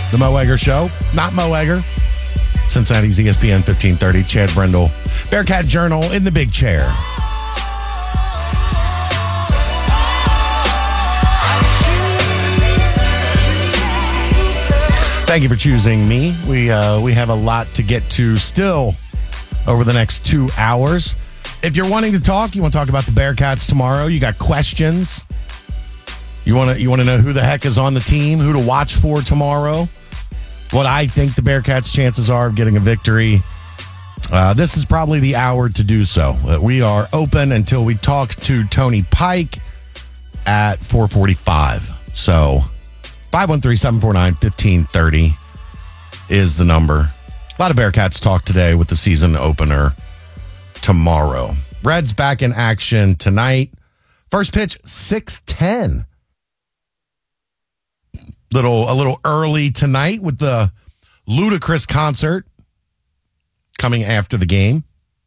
The Mo Egger Show. Not Mo Egger. Cincinnati's ESPN 1530. Chad Brendel. Bearcat Journal in the big chair. Thank you for choosing me. We have a lot to get to still over the next 2 hours. If you're wanting to talk, you want to talk about the Bearcats tomorrow, you got questions, you want to know who the heck is on the team, who to watch for tomorrow, what I think the Bearcats' chances are of getting a victory, this is probably the hour to do so. We are open until we talk to Tony Pike at 4:45. So 513-749-1530 is the number. A lot of Bearcats talk today with the season opener tomorrow. Reds back in action tonight. First pitch, 6:10. A little early tonight with the Ludacris concert coming after the game.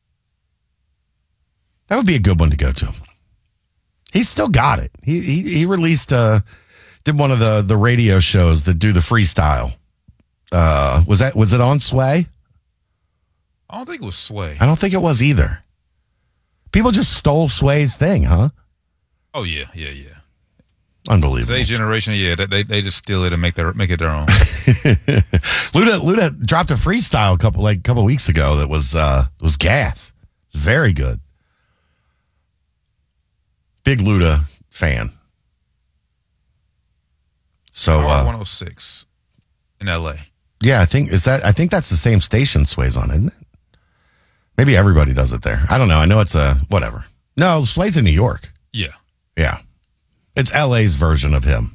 That would be a good one to go to. He's still got it. He released did one of the radio shows that do the freestyle. Was it on Sway? I don't think it was Sway. I don't think it was either. People just stole Sway's thing, huh? Oh yeah. Unbelievable. Today's generation, yeah, they just steal it and make it their own. Luda dropped a freestyle a couple weeks ago that was gas. It was very good. Big Luda fan. So 106 in LA. Yeah, I think that's the same station Sway's on, isn't it? Maybe everybody does it there. I don't know. I know it's whatever. No, Sway's in New York. Yeah. It's LA's version of him.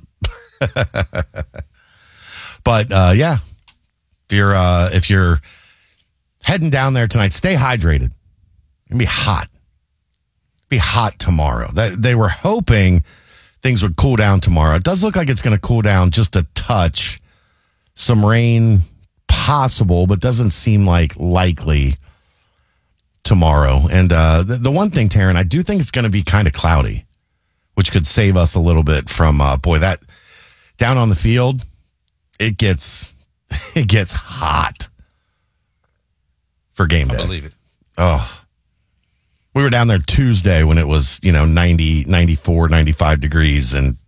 But yeah, if you're heading down there tonight, stay hydrated. It's gonna be hot. Be hot tomorrow. They were hoping things would cool down tomorrow. It does look like it's going to cool down just a touch. Some rain possible, but doesn't seem likely tomorrow. And the one thing, Taryn, I do think it's going to be kind of cloudy, which could save us a little bit from that down on the field. It gets hot for game day. I believe it. Oh, we were down there Tuesday when it was 90, 94, 95 degrees and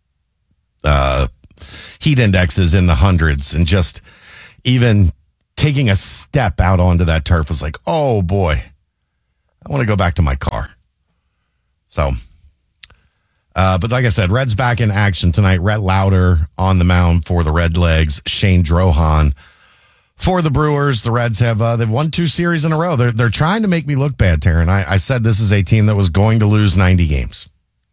heat indexes in the hundreds, and just even taking a step out onto that turf was like, oh boy, I want to go back to my car. So, but like I said, Reds back in action tonight. Rhett Lauder on the mound for the Redlegs. Shane Drohan for the Brewers. The Reds they've won 2 series in a row. They're trying to make me look bad, Taryn. I said this is a team that was going to lose 90 games.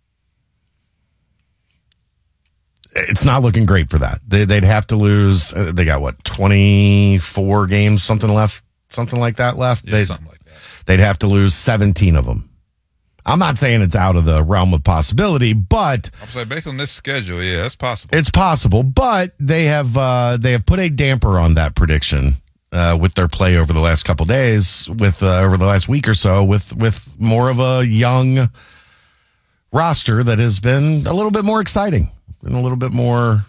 It's not looking great for that. They'd have to lose. They got 24 games, something like that left. Yeah, something like that. They'd have to lose 17 of them. I'm not saying it's out of the realm of possibility, but I'm saying based on this schedule, yeah, that's possible. It's possible, but they have put a damper on that prediction with their play over the last couple days, over the last week or so, with more of a young roster that has been a little bit more exciting and a little bit more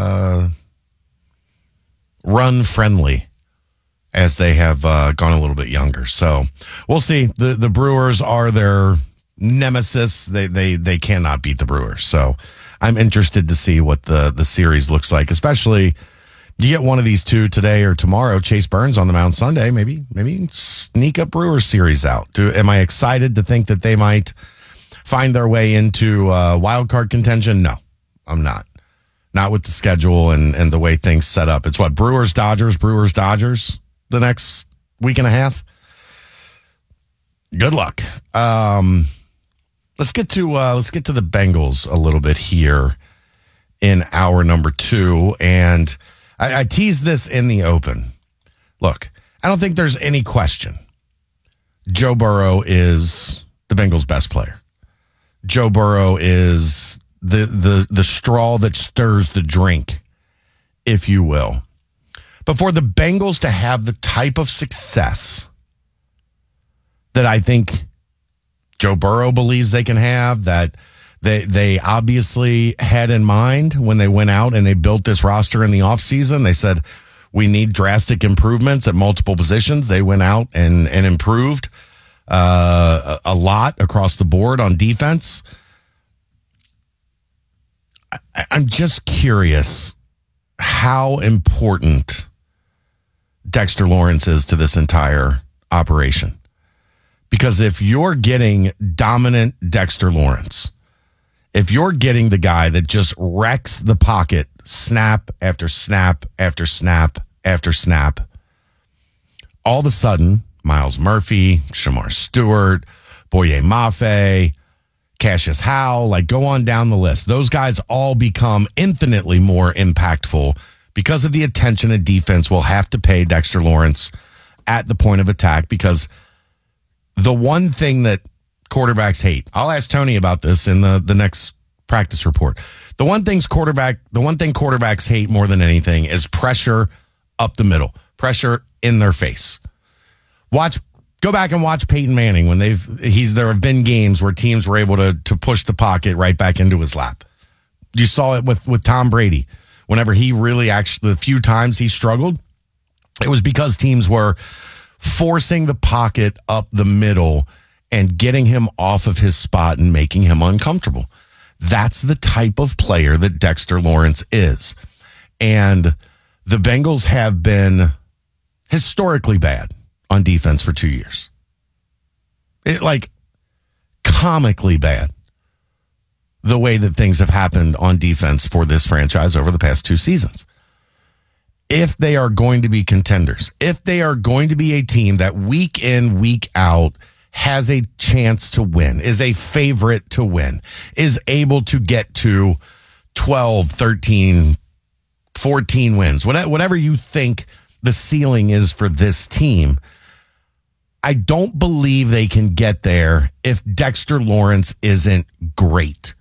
run friendly as they have gone a little bit younger. So we'll see. The Brewers are their nemesis. They cannot beat the Brewers. So I'm interested to see what the series looks like, especially you get one of these two today or tomorrow. Chase Burns on the mound Sunday. Maybe sneak a Brewers series out. Am I excited to think that they might find their way into wild card contention? No, I'm not. Not with the schedule and the way things set up. It's Brewers Dodgers the next week and a half. Good luck. Let's get to the Bengals a little bit here in hour number 2. And I teased this in the open. Look, I don't think there's any question. Joe Burrow is the Bengals' best player. Joe Burrow is the straw that stirs the drink, if you will. But for the Bengals to have the type of success that I think Joe Burrow believes they can have, that They obviously had in mind when they went out and they built this roster in the offseason. They said, we need drastic improvements at multiple positions. They went out and improved a lot across the board on defense. I'm just curious how important Dexter Lawrence is to this entire operation. Because if you're getting dominant Dexter Lawrence, if you're getting the guy that just wrecks the pocket snap after snap after snap after snap, all of a sudden, Miles Murphy, Shamar Stewart, Boye Mafe, Cassius Howe, like go on down the list. Those guys all become infinitely more impactful because of the attention a defense will have to pay Dexter Lawrence at the point of attack. Because the one thing that quarterbacks hate, I'll ask Tony about this in the next practice report. The one thing quarterbacks hate more than anything is pressure up the middle, pressure in their face. Go back and watch Peyton Manning when there have been games where teams were able to push the pocket right back into his lap. You saw it with Tom Brady. Whenever he really the few times he struggled, it was because teams were forcing the pocket up the middle and getting him off of his spot and making him uncomfortable. That's the type of player that Dexter Lawrence is. And the Bengals have been historically bad on defense for 2 years. Comically bad. The way that things have happened on defense for this franchise over the past 2 seasons. If they are going to be contenders, if they are going to be a team that week in, week out has a chance to win, is a favorite to win, is able to get to 12, 13, 14 wins, whatever you think the ceiling is for this team, I don't believe they can get there if Dexter Lawrence isn't great.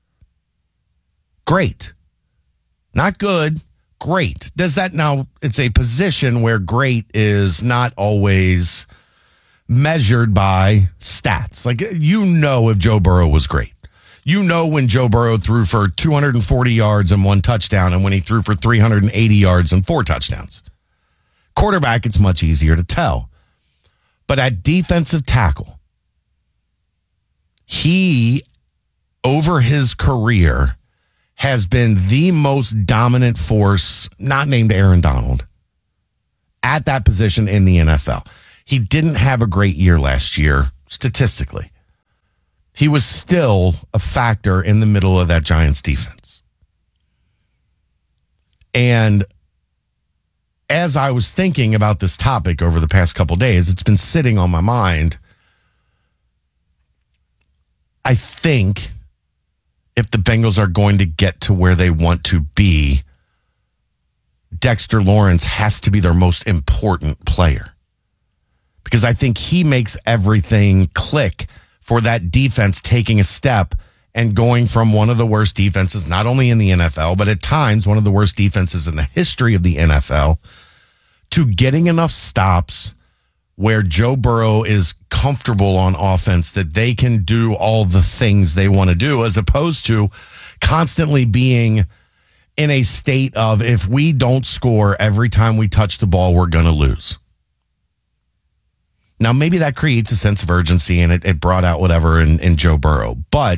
Great. Not good, great. Does that now, it's a position where great is not always measured by stats. If Joe Burrow was great. When Joe Burrow threw for 240 yards and 1 touchdown and when he threw for 380 yards and 4 touchdowns. Quarterback, it's much easier to tell. But at defensive tackle, he, over his career, has been the most dominant force, not named Aaron Donald, at that position in the NFL. He didn't have a great year last year, statistically. He was still a factor in the middle of that Giants defense. And as I was thinking about this topic over the past couple days, it's been sitting on my mind. I think if the Bengals are going to get to where they want to be, Dexter Lawrence has to be their most important player. Because I think he makes everything click for that defense taking a step and going from one of the worst defenses, not only in the NFL, but at times one of the worst defenses in the history of the NFL, to getting enough stops where Joe Burrow is comfortable on offense that they can do all the things they want to do, as opposed to constantly being in a state of, if we don't score every time we touch the ball, we're going to lose. Now, maybe that creates a sense of urgency and it brought out whatever in Joe Burrow, but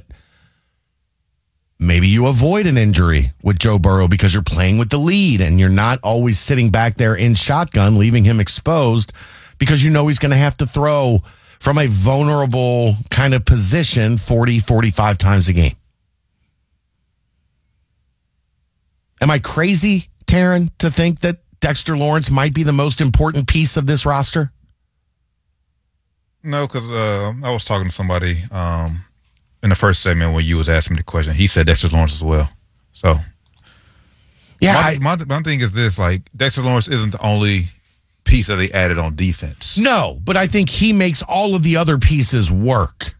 maybe you avoid an injury with Joe Burrow because you're playing with the lead and you're not always sitting back there in shotgun, leaving him exposed because you know he's going to have to throw from a vulnerable kind of position 40, 45 times a game. Am I crazy, Taryn, to think that Dexter Lawrence might be the most important piece of this roster? No, because I was talking to somebody in the first segment when you was asking me the question. He said Dexter Lawrence as well. So, yeah, my thing is this: Dexter Lawrence isn't the only piece that they added on defense. No, but I think he makes all of the other pieces work.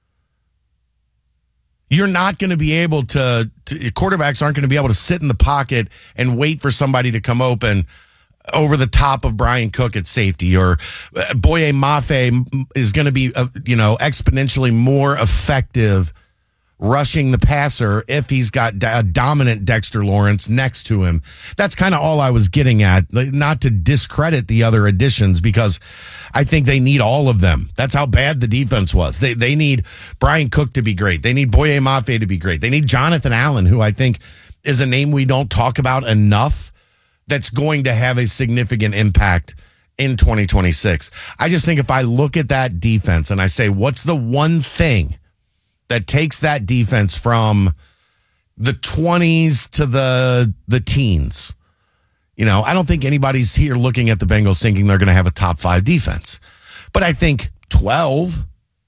You're not going to be able to quarterbacks aren't going to be able to sit in the pocket and wait for somebody to come open over the top of Brian Cook at safety, or Boye Mafe is going to be, exponentially more effective rushing the passer if he's got a dominant Dexter Lawrence next to him. That's kind of all I was getting at, not to discredit the other additions, because I think they need all of them. That's how bad the defense was. They need Brian Cook to be great. They need Boye Mafe to be great. They need Jonathan Allen, who I think is a name we don't talk about enough, that's going to have a significant impact in 2026. I just think if I look at that defense and I say, what's the one thing that takes that defense from the 20s to the teens? You know, I don't think anybody's here looking at the Bengals thinking they're going to have a top 5 defense. But I think 12,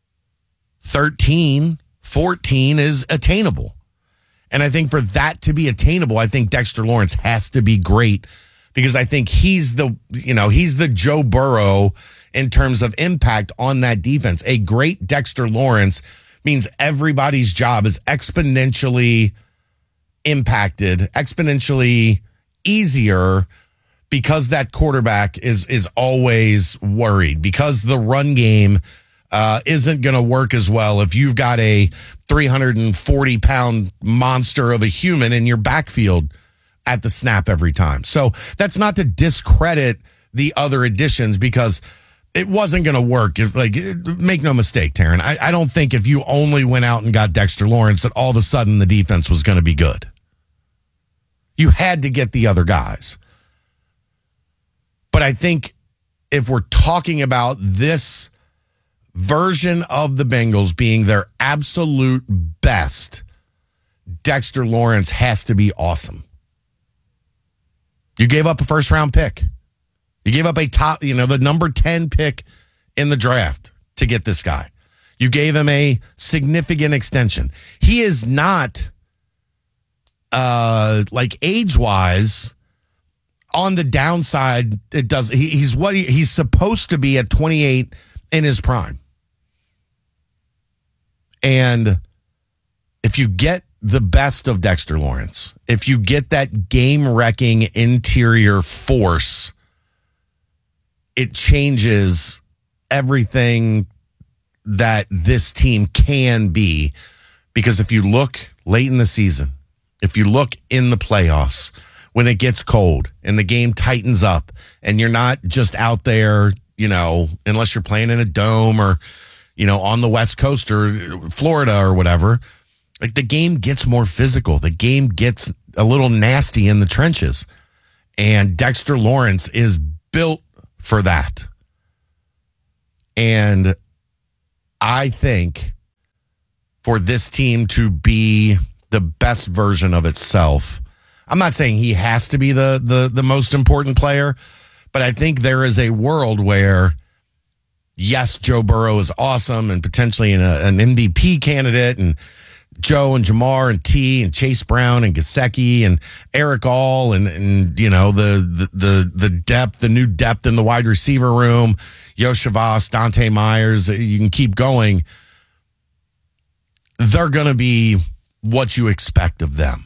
13, 14 is attainable. And I think for that to be attainable, I think Dexter Lawrence has to be great, because I think he's the Joe Burrow in terms of impact on that defense. A great Dexter Lawrence means everybody's job is exponentially impacted, exponentially easier, because that quarterback is always worried, because the run game isn't going to work as well if you've got a 340-pound monster of a human in your backfield at the snap every time. So that's not to discredit the other additions, because it wasn't going to work. Make no mistake, Taryn. I don't think if you only went out and got Dexter Lawrence that all of a sudden the defense was going to be good. You had to get the other guys. But I think if we're talking about this version of the Bengals being their absolute best, Dexter Lawrence has to be awesome. You gave up a first-round pick. You gave up the number 10 pick in the draft to get this guy. You gave him a significant extension. He is not, age-wise, on the downside. He's supposed to be at 28 in his prime. And if you get the best of Dexter Lawrence, if you get that game-wrecking interior force, it changes everything that this team can be. Because if you look late in the season, if you look in the playoffs, when it gets cold and the game tightens up and you're not just out there, unless you're playing in a dome or, on the West Coast or Florida or whatever, like the game gets more physical. The game gets a little nasty in the trenches. And Dexter Lawrence is built for that. And I think for this team to be the best version of itself, I'm not saying he has to be the most important player, but I think there is a world where, yes, Joe Burrow is awesome and potentially an MVP candidate, and Joe and Jamar and T and Chase Brown and Gesicki and Eric All and the depth, the new depth in the wide receiver room, Yoshivas, Dante Myers, you can keep going. They're going to be what you expect of them.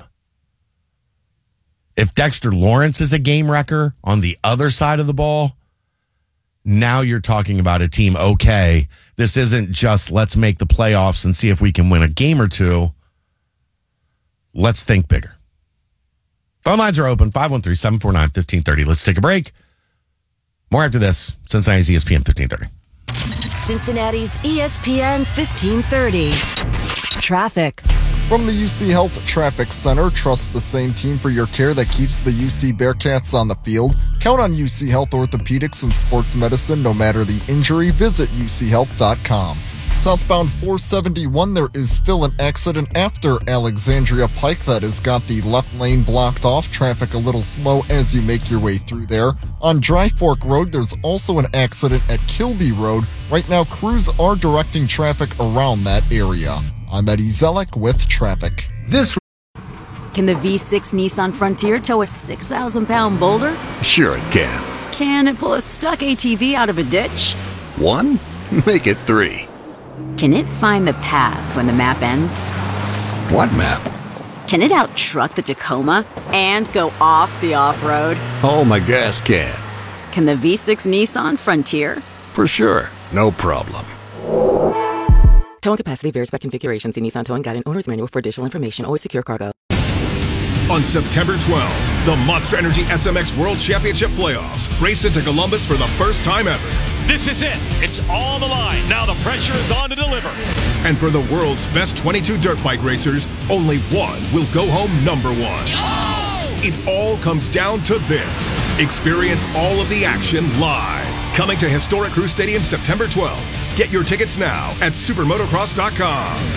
If Dexter Lawrence is a game wrecker on the other side of the ball, now you're talking about a team, okay, this isn't just let's make the playoffs and see if we can win a game or two. Let's think bigger. Phone lines are open, 513-749-1530. Let's take a break. More after this, Cincinnati's ESPN 1530. Cincinnati's ESPN 1530. Traffic. From the UC Health Traffic Center, trust the same team for your care that keeps the UC Bearcats on the field. Count on UC Health Orthopedics and Sports Medicine no matter the injury. Visit uchealth.com. Southbound 471, there is still an accident after Alexandria Pike that has got the left lane blocked off. Traffic a little slow as you make your way through there. On Dry Fork Road, there's also an accident at Kilby Road. Right now, crews are directing traffic around that area. I'm Eddie Zellick with traffic. Can the V6 Nissan Frontier tow a 6,000-pound boulder? Sure it can. Can it pull a stuck ATV out of a ditch? 1? Make it 3. Can it find the path when the map ends? What map? Can it out-truck the Tacoma and go off the off-road? Oh, my gas can. Can the V6 Nissan Frontier? For sure. No problem. Towing capacity varies by configuration. See Nissan Towing Guide and Owner's Manual for additional information. Always secure cargo. On September 12th, the Monster Energy SMX World Championship Playoffs race into Columbus for the first time ever. This is it. It's on the line. Now the pressure is on to deliver. And for the world's best 22 dirt bike racers, only one will go home number one. Oh! It all comes down to this. Experience all of the action live. Coming to Historic Crew Stadium September 12th. Get your tickets now at supermotocross.com.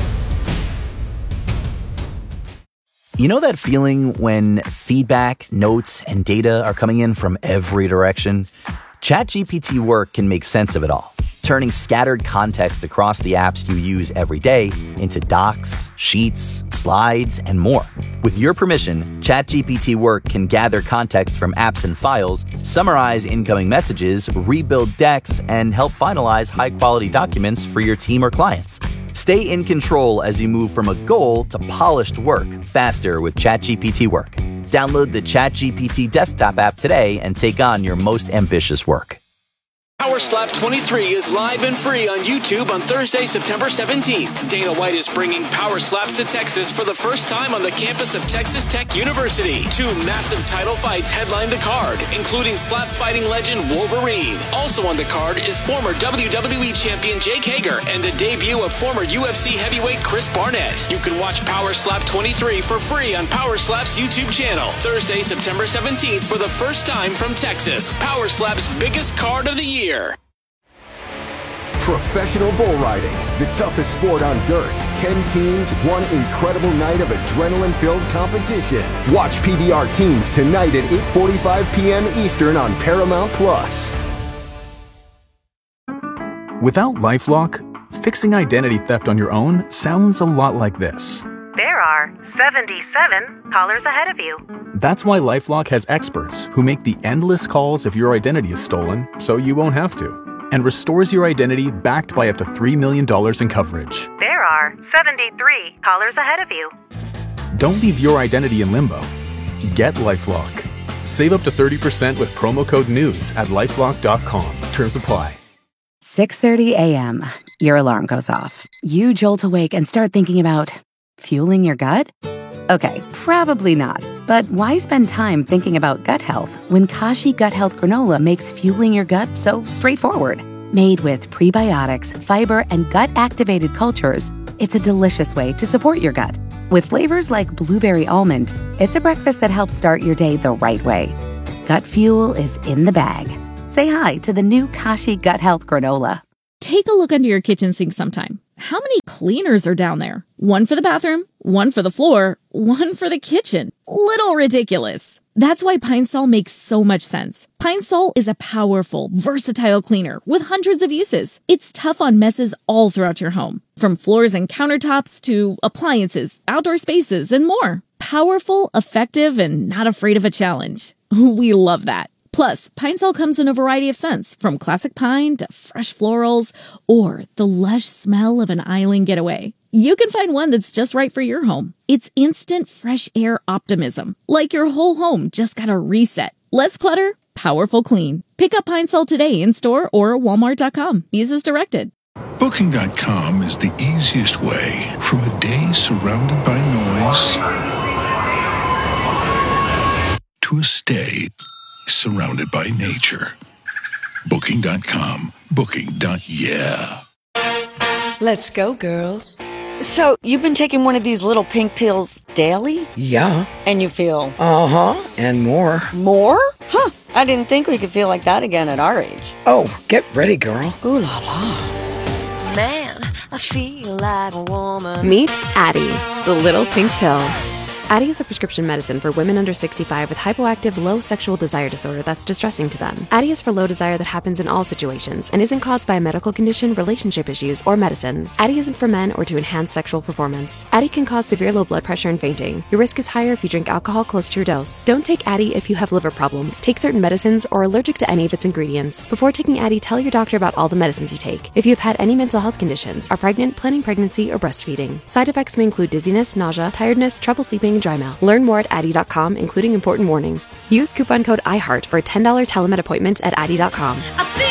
You know that feeling when feedback, notes, and data are coming in from every direction? ChatGPT Work can make sense of it all, turning scattered context across the apps you use every day into docs, sheets, slides, and more. With your permission, ChatGPT Work can gather context from apps and files, summarize incoming messages, rebuild decks, and help finalize high-quality documents for your team or clients. Stay in control as you move from a goal to polished work faster with ChatGPT Work. Download the ChatGPT desktop app today and take on your most ambitious work. Power Slap 23 is live and free on YouTube on Thursday, September 17th. Dana White is bringing Power Slaps to Texas for the first time on the campus of Texas Tech University. 2 massive title fights headline the card, including slap fighting legend Wolverine. Also on the card is former WWE champion Jake Hager and the debut of former UFC heavyweight Chris Barnett. You can watch Power Slap 23 for free on Power Slap's YouTube channel. Thursday, September 17th for the first time from Texas. Power Slap's biggest card of the year. Professional bull riding, the toughest sport on dirt. 10 teams, one incredible night of adrenaline-filled competition. Watch PBR Teams tonight at 8:45 p.m. Eastern on Paramount+. Without LifeLock, fixing identity theft on your own sounds a lot like this. There are 77 callers ahead of you. That's why LifeLock has experts who make the endless calls if your identity is stolen, so you won't have to, and restores your identity backed by up to $3 million in coverage. There are 73 callers ahead of you. Don't leave your identity in limbo. Get LifeLock. Save up to 30% with promo code NEWS at LifeLock.com. Terms apply. 6:30 a.m. Your alarm goes off. You jolt awake and start thinking about fueling your gut? Okay, probably not. But why spend time thinking about gut health when Kashi Gut Health Granola makes fueling your gut so straightforward? Made with prebiotics, fiber, and gut-activated cultures, it's a delicious way to support your gut. With flavors like blueberry almond, it's a breakfast that helps start your day the right way. Gut fuel is in the bag. Say hi to the new Kashi Gut Health Granola. Take a look under your kitchen sink sometime. How many cleaners are down there? One for the bathroom, one for the floor, one for the kitchen. Little ridiculous. That's why Pine Sol makes so much sense. Pine Sol is a powerful, versatile cleaner with hundreds of uses. It's tough on messes all throughout your home, from floors and countertops to appliances, outdoor spaces, and more. Powerful, effective, and not afraid of a challenge. We love that. Plus, Pine Sol comes in a variety of scents, from classic pine to fresh florals, or the lush smell of an island getaway. You can find one that's just right for your home. It's instant fresh air optimism, like your whole home just got a reset. Less clutter, powerful clean. Pick up Pine Sol today in store or Walmart.com. Use as directed. Booking.com is the easiest way from a day surrounded by noise to a stay surrounded by nature. Booking.com. Booking.yeah. Let's go, girls. So, you've been taking one of these little pink pills daily? Yeah. And you feel? Uh-huh, and more. More? Huh, I didn't think we could feel like that again at our age. Oh, get ready, girl. Ooh la la. Man, I feel like a woman. Meet Addie, the little pink pill. Addie is a prescription medicine for women under 65 with hypoactive low sexual desire disorder that's distressing to them. Addie is for low desire that happens in all situations and isn't caused by a medical condition, relationship issues, or medicines. Addie isn't for men or to enhance sexual performance. Addie can cause severe low blood pressure and fainting. Your risk is higher if you drink alcohol close to your dose. Don't take Addie if you have liver problems, take certain medicines, or are allergic to any of its ingredients. Before taking Addie, tell your doctor about all the medicines you take. If you have had any mental health conditions, are pregnant, planning pregnancy, or breastfeeding. Side effects may include dizziness, nausea, tiredness, trouble sleeping, and dry mouth. Learn more at Addie.com, including important warnings. Use coupon code IHEART for a $10 telemed appointment at Addie.com.